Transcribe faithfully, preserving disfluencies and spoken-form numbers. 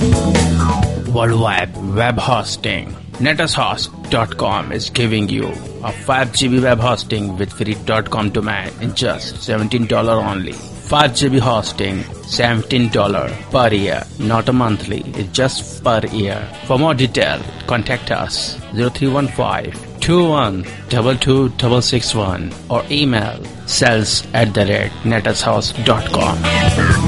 Worldwide web hosting. netushost dot com is giving you a five gigabyte web hosting with free .com domain in just seventeen dollars only. five gigabyte hosting, seventeen dollars per year, not a monthly, it's just per year. For more detail, contact us zero three one five, two one two two six six one or email sales at the rate netushost dot com.